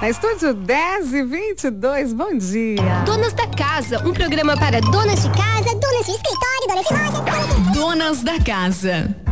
Estúdio 10h22, bom dia. Donas da Casa, um programa para donas de casa, donas de escritório, donas de loja. Donas da Casa.